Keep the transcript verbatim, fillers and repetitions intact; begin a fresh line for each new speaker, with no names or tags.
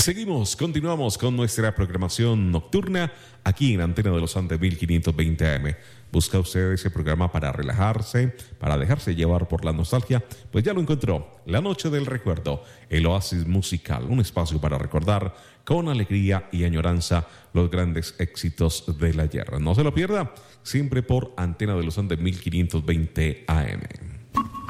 Seguimos, continuamos con nuestra programación nocturna aquí en Antena de los Andes mil quinientos veinte A M. ¿Busca usted ese programa para relajarse, para dejarse llevar por la nostalgia? Pues ya lo encontró, La Noche del Recuerdo, el oasis musical, un espacio para recordar con alegría y añoranza los grandes éxitos del ayer. No se lo pierda, siempre por Antena de los Andes mil quinientos veinte A M.